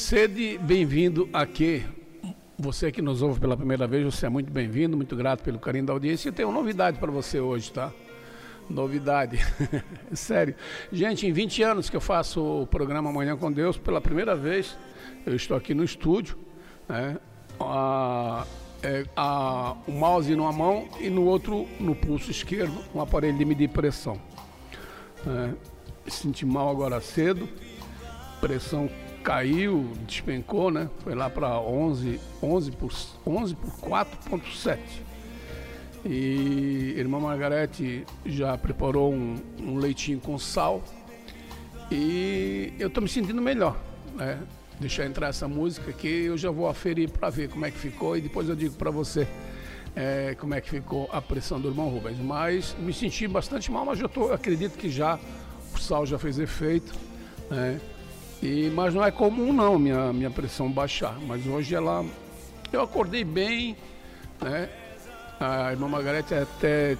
Sede bem-vindo aqui. Você que nos ouve pela primeira vez, você é muito bem-vindo, muito grato pelo carinho da audiência. E tem uma novidade para você hoje, tá? Novidade, sério. Gente, em 20 anos que eu faço o programa Manhã com Deus, pela primeira vez eu estou aqui no estúdio, né? O mouse numa mão e no outro, no pulso esquerdo, um aparelho de medir pressão. Senti mal agora cedo, pressão caiu, despencou, né? Foi lá para 11 por 4,7. E a irmã Margarete já preparou um leitinho com sal e eu tô me sentindo melhor, né? Deixa entrar essa música aqui, eu já vou aferir para ver como é que ficou e depois eu digo para você como é que ficou a pressão do irmão Rubens. Mas me senti bastante mal, mas acredito que já o sal já fez efeito, né? Mas não é comum não minha pressão baixar, mas hoje eu acordei bem, né? A irmã Margarete até